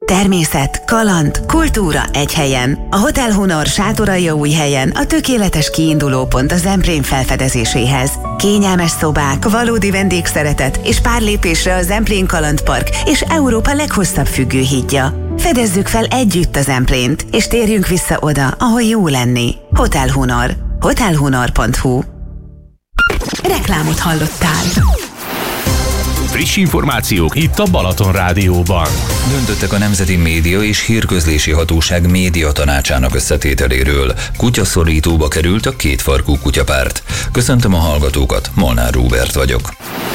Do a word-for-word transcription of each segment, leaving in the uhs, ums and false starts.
Természet, kaland, kultúra egy helyen. A Hotel Hunor Sátoraljaújhelyen a tökéletes kiinduló pont a Zemplén felfedezéséhez. Kényelmes szobák, valódi vendégszeretet és pár lépésre a Zemplén Kalandpark és Európa leghosszabb függőhídja. Fedezzük fel együtt a Zemplént, és térjünk vissza oda, ahol jó lenni. Hotel Hunor. hotel hunor pont hu. Reklámot hallottál. Friss információk itt a Balaton Rádióban. Döntöttek a Nemzeti Média és Hírközlési Hatóság média tanácsának összetételéről. Kutyaszorítóba került a kétfarkú kutyapárt. Köszöntöm a hallgatókat, Molnár Róbert vagyok.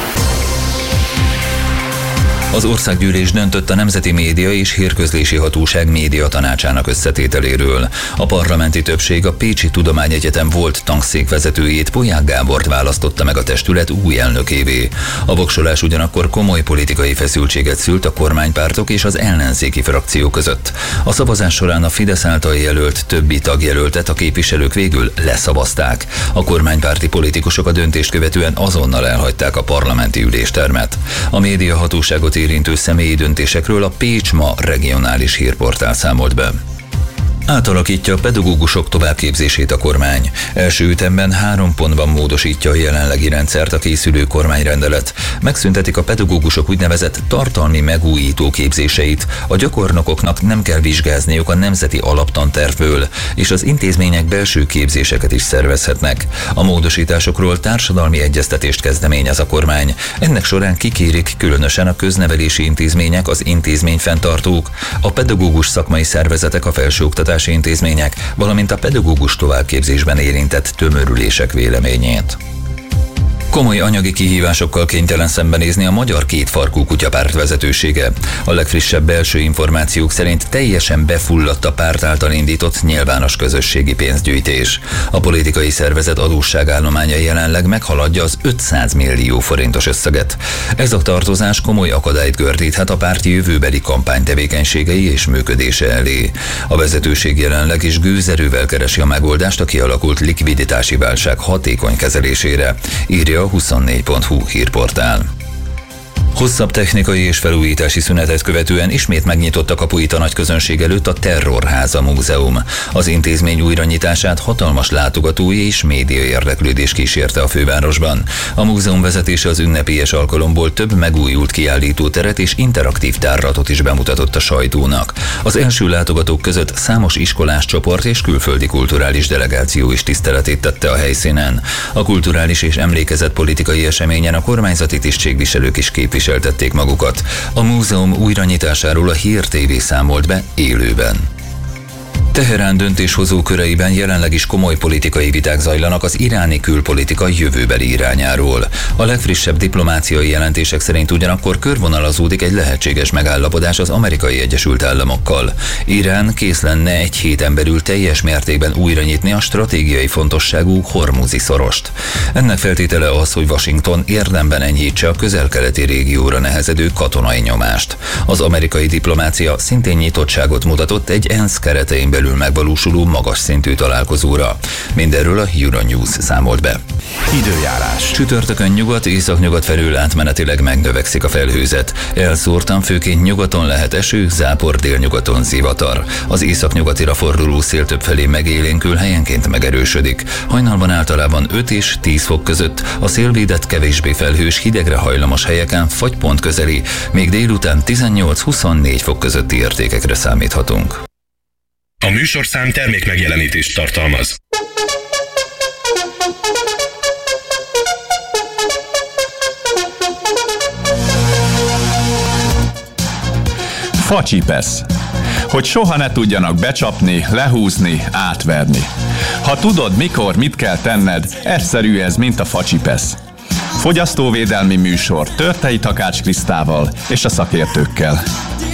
Az Országgyűlés döntött a Nemzeti Média és Hírközlési Hatóság média tanácsának összetételéről. A parlamenti többség a Pécsi Tudományegyetem volt tankszékvezetőjét, Polyák Gábort választotta meg a testület új elnökévé. A voksolás ugyanakkor komoly politikai feszültséget szült a kormánypártok és az ellenzéki frakció között. A szavazás során a Fidesz által jelölt többi tagjelöltet a képviselők végül leszavazták. A kormánypárti politikusok a döntést követően azonnal elhagyták a parlamenti üléstermet. A médiahatóságot érintő személyi döntésekről a Pécs Ma regionális hírportál számolt be. Átalakítja a pedagógusok továbbképzését a kormány. Első ütemben három pontban módosítja a jelenlegi rendszert a készülő kormányrendelet. Megszüntetik a pedagógusok úgynevezett tartalmi megújító képzéseit, a gyakornokoknak nem kell vizsgázniuk a nemzeti alaptantervből, és az intézmények belső képzéseket is szervezhetnek. A módosításokról társadalmi egyeztetést kezdeményez a kormány. Ennek során kikérik különösen a köznevelési intézmények, az intézményfenntartók, a pedagógus szakmai szervezetek, a felsőoktatás intézmények, valamint a pedagógus továbbképzésben érintett tömörülések véleményét. Komoly anyagi kihívásokkal kénytelen szembenézni a magyar kétfarkú kutyapárt vezetősége. A legfrissebb belső információk szerint teljesen befulladt a párt által indított nyilvános közösségi pénzgyűjtés. A politikai szervezet adósságállománya jelenleg meghaladja az ötszáz millió forintos összeget. Ez a tartozás komoly akadályt gördíthet a párt jövőbeli kampánytevékenységei és működése elé. A vezetőség jelenleg is gőzerővel keresi a megoldást a kialakult likviditási válság hatékony kezelésére, írja a huszonnégy pont hu hírportál. Hosszabb technikai és felújítási szünetet követően ismét megnyitotta kapuit a nagy közönség előtt a Terrorháza Múzeum. Az intézmény újranyitását hatalmas látogatói és média érdeklődés kísérte a fővárosban. A múzeum vezetése az ünnepélyes alkalomból több megújult kiállítóteret és interaktív tárlatot is bemutatott a sajtónak. Az első látogatók között számos iskolás csoport és külföldi kulturális delegáció is tiszteletét tette a helyszínen. A kulturális és emlékezetpolitikai eseményen a kormányzati tisztségviselők is képviselték viseltették magukat. A múzeum újranyitásáról a Hír té vé számolt be élőben. Teherán döntéshozó köreiben jelenleg is komoly politikai viták zajlanak az iráni külpolitika jövőbeli irányáról. A legfrissebb diplomáciai jelentések szerint ugyanakkor körvonalazódik egy lehetséges megállapodás az Amerikai Egyesült Államokkal. Irán kész lenne egy héten belül teljes mértékben újra nyitni a stratégiai fontosságú Hormuzi szorost. Ennek feltétele az, hogy Washington érdemben enyhítse a közel-keleti régióra nehezedő katonai nyomást. Az amerikai diplomácia szintén nyitottságot mutatott egy ENSZ keretein belül megvalósuló magas szintű találkozóra. Mindenről a Euronews számolt be. Időjárás. Csütörtökön nyugat-északnyugat felől átmenetileg megnövekszik a felhőzet. Elszórtan főként nyugaton lehet eső, zápor, délnyugaton zivatar. Az északnyugatira forduló szél többfelé megélénkül, helyenként megerősödik. Hajnalban általában öt és tíz fok között, a szélvédett kevésbé felhős, hidegre hajlamos helyeken fagypont közeli, még délután tizennyolc-huszonnégy fok közötti értékekre számíthatunk. A műsorszám termékmegjelenítést tartalmaz. Facsipesz. Hogy soha ne tudjanak becsapni, lehúzni, átverni. Ha tudod, mikor, mit kell tenned, egyszerű ez, mint a facsipesz. Fogyasztóvédelmi műsor Törtei Takács Krisztával és a szakértőkkel.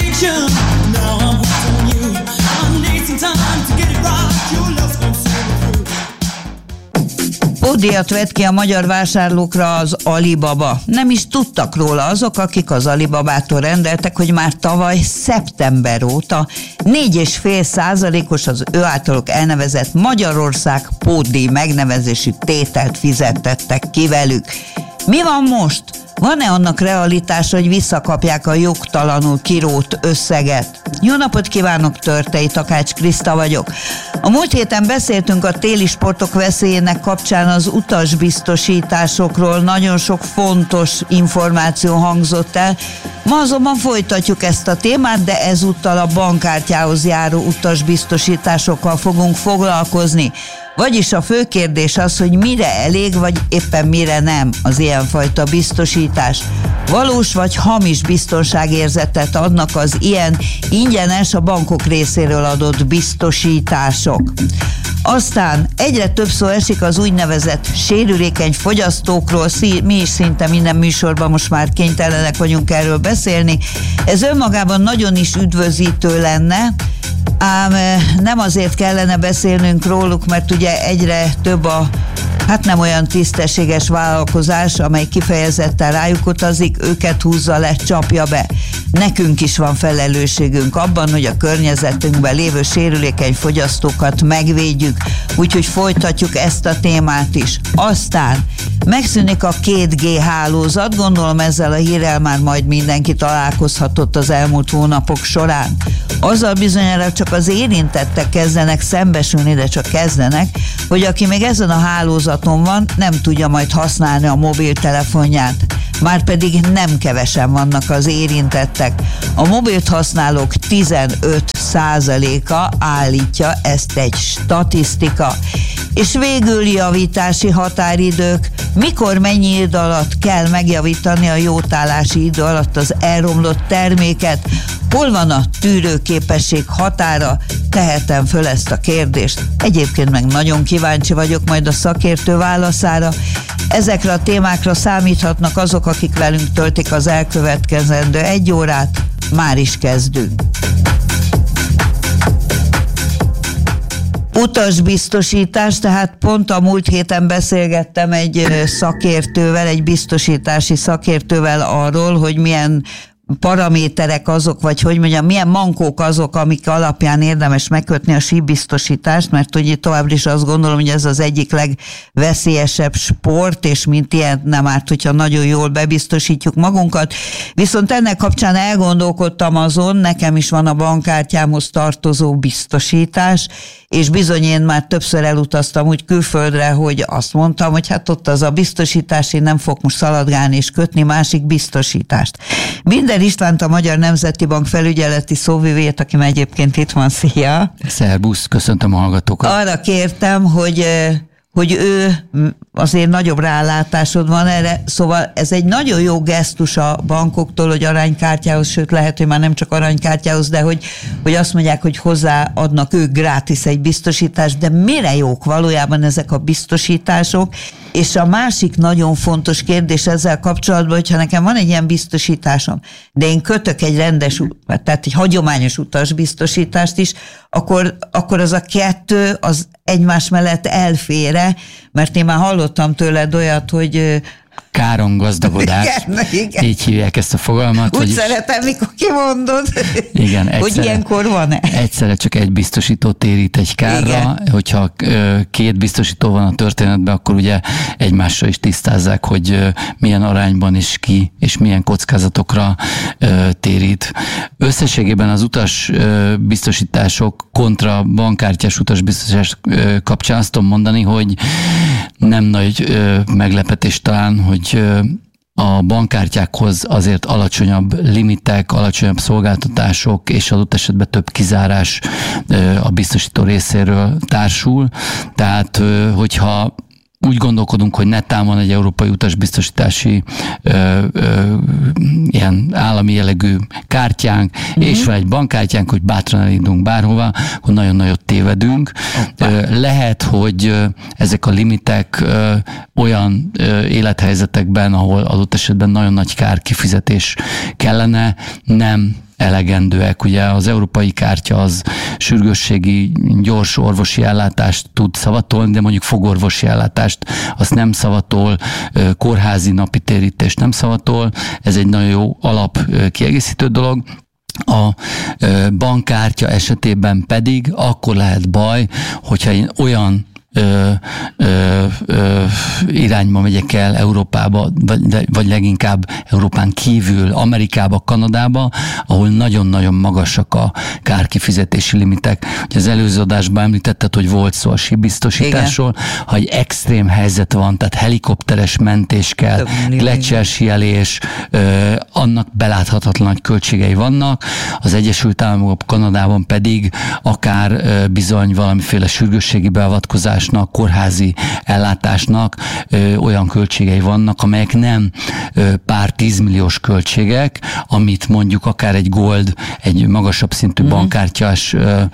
Pótdíjat vett ki a magyar vásárlókra az Alibaba. Nem is tudtak róla azok, akik az Alibabától rendeltek, hogy már tavaly szeptember óta négy egész öt százalékos az ő általuk elnevezett Magyarország pótdíj megnevezésű tételt fizettettek ki velük. Mi van most? Van-e annak realitása, hogy visszakapják a jogtalanul kirótt összeget? Jó napot kívánok, Törtei Takács Kriszta vagyok. A múlt héten beszéltünk a téli sportok veszélyének kapcsán az utasbiztosításokról, nagyon sok fontos információ hangzott el. Ma azonban folytatjuk ezt a témát, de ezúttal a bankkártyához járó utasbiztosításokkal fogunk foglalkozni. Vagyis a fő kérdés az, hogy mire elég, vagy éppen mire nem az ilyenfajta biztosítás. Valós vagy hamis biztonságérzetet adnak az ilyen ingyenes, a bankok részéről adott biztosítások. Aztán egyre több szó esik az úgynevezett sérülékeny fogyasztókról, mi is szinte minden műsorban most már kénytelenek vagyunk erről beszélni. Ez önmagában nagyon is üdvözítő lenne, ám nem azért kellene beszélnünk róluk, mert ugye egyre több a hát nem olyan tisztességes vállalkozás, amely kifejezetten rájuk utazik, őket húzza le, csapja be. Nekünk is van felelősségünk abban, hogy a környezetünkben lévő sérülékeny fogyasztókat megvédjük, úgyhogy folytatjuk ezt a témát is. Aztán megszűnik a két G hálózat, gondolom ezzel a hírrel már majd mindenki találkozhatott az elmúlt hónapok során. Azzal bizonyára csak az érintettek kezdenek szembesülni, de csak kezdenek, hogy aki még ezen a hálózaton van, nem tudja majd használni a mobiltelefonját. Márpedig nem kevesen vannak az érintettek. A mobilt használók tizenöt százaléka állítja, ezt egy statisztika. És végül javítási határidők. Mikor, mennyi idő alatt kell megjavítani a jótállási idő alatt az elromlott terméket? Hol van a tűrőképesség határa? Tehetem föl ezt a kérdést. Egyébként meg nagyon kíváncsi vagyok majd a szakértő válaszára. Ezekre a témákra számíthatnak azok, akik velünk töltik az elkövetkezendő egy órát. Már is kezdünk. Utasbiztosítás, tehát pont a múlt héten beszélgettem egy szakértővel, egy biztosítási szakértővel arról, hogy milyen paraméterek azok, vagy hogy mondjam, milyen mankók azok, amik alapján érdemes megkötni a síbiztosítást, mert ugye továbbra is azt gondolom, hogy ez az egyik legveszélyesebb sport, és mint ilyen nem árt, hogyha nagyon jól bebiztosítjuk magunkat. Viszont ennek kapcsán elgondolkodtam azon, nekem is van a bankkártyámhoz tartozó biztosítás, és bizony én már többször elutaztam úgy külföldre, hogy azt mondtam, hogy hát ott az a biztosítás, én nem fogok most szaladgálni és kötni másik biztosítást. Minden Istvánt, a Magyar Nemzeti Bank felügyeleti szóvivőjét, aki egyébként itt van, szia! Szerbusz, köszöntöm a hallgatókat! Arra kértem, hogy hogy ő azért nagyobb rálátásod van erre, szóval ez egy nagyon jó gesztus a bankoktól, hogy aranykártyához, sőt lehet, hogy már nem csak aranykártyához, de hogy, hogy azt mondják, hogy hozzáadnak ők grátis egy biztosítást, de mire jók valójában ezek a biztosítások? És a másik nagyon fontos kérdés ezzel kapcsolatban, hogyha nekem van egy ilyen biztosításom, de én kötök egy rendes, tehát egy hagyományos utasbiztosítást is, akkor, akkor az a kettő az egymás mellett elfér, mert én már hallottam tőled olyat, hogy káron gazdagodás. Igen, igen. Így hívják ezt a fogalmat. Úgy vagyis, szeretem, mikor kimondod. Igen, egyszerre, hogy ilyenkor van-e? Egyszerre csak egy biztosító térít egy kárra. Igen. Hogyha két biztosító van a történetben, akkor ugye egymással is tisztázzák, hogy milyen arányban is ki, és milyen kockázatokra térít. Összességében az utas biztosítások kontra bankkártyás utasbiztosítás kapcsán azt tudom mondani, hogy nem nagy meglepetés talán, hogy a bankkártyákhoz azért alacsonyabb limitek, alacsonyabb szolgáltatások és adott esetben több kizárás a biztosító részéről társul. Tehát, hogyha úgy gondolkodunk, hogy netán van egy európai utasbiztosítási ö, ö, ilyen állami jellegű kártyánk, uh-huh. és van egy bankkártyánk, hogy bátran elindulunk bárhova, akkor nagyon nagyot tévedünk. Ö, lehet, hogy ezek a limitek ö, olyan ö, élethelyzetekben, ahol adott esetben nagyon nagy kárkifizetés kellene, nem elegendőek. Ugye az európai kártya az sürgősségi, gyors orvosi ellátást tud szavatolni, de mondjuk fogorvosi ellátást azt nem szavatol, kórházi napi térítést nem szavatol. Ez egy nagyon jó alap kiegészítő dolog. A bankkártya esetében pedig akkor lehet baj, hogyha én olyan ö, ö, ö, irányba megyek el Európába, vagy, vagy leginkább Európán kívül, Amerikába, Kanadába, ahol nagyon-nagyon magasak a kárkifizetési limitek. Az előző adásban említetted, hogy volt szó a síbiztosításról, ha egy extrém helyzet van, tehát helikopteres mentés kell, gleccsersíelés, annak beláthatatlan nagy költségei vannak. Az Egyesült Államok, Kanadában pedig akár bizony valamiféle sürgősségi beavatkozásnak, kórházi ellátásnak olyan költségei vannak, amelyek nem pár tízmilliós költségek, amit mondjuk akár egy gold, egy magasabb szintű mm-hmm. bankkártyás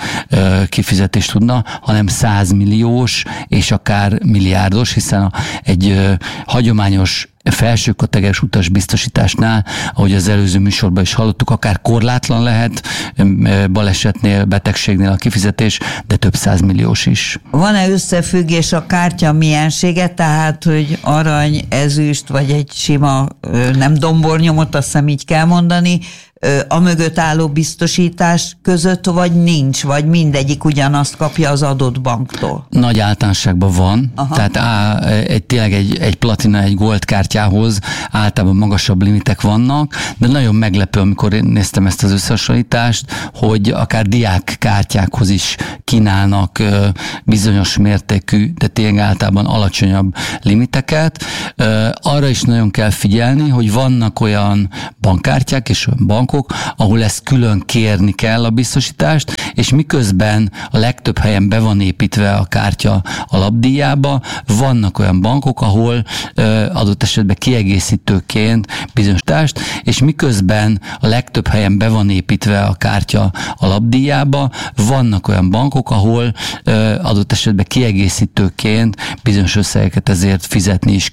kifizetést tudna, hanem százmilliós és akár milliárdos, hiszen a, egy ö, hagyományos felső kategóriás utasbiztosításnál, ahogy az előző műsorban is hallottuk, akár korlátlan lehet balesetnél, betegségnél a kifizetés, de több százmilliós is. Van-e összefüggés a kártya miensége, tehát, hogy arany, ezüst, vagy egy sima nem dombornyomot, azt hiszem így kell mondani, a mögött álló biztosítás között, vagy nincs, vagy mindegyik ugyanazt kapja az adott banktól? Nagy általánosságban van, aha. tehát á, egy, tényleg egy, egy platina, egy gold kártyához általában magasabb limitek vannak, de nagyon meglepő, amikor én néztem ezt az összehasonlítást, hogy akár diák kártyákhoz is kínálnak bizonyos mértékű, de tényleg általában alacsonyabb limiteket. Arra is nagyon kell figyelni, hogy vannak olyan bankkártyák és olyan bankok, ahol ezt külön kérni kell a biztosítást, és miközben a legtöbb helyen be van építve a kártya alapdíjába, vannak olyan bankok, ahol ö, adott esetben kiegészítőként bizonyosítást, és miközben a legtöbb helyen be van építve a kártya alapdíjába, vannak olyan bankok, ahol ö, adott esetben kiegészítőként bizonyos összegeket ezért fizetni is